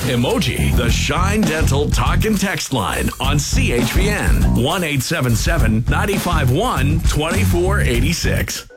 Emoji, the Shine Dental Talk and Text line on CHVN 1-877-951-2486.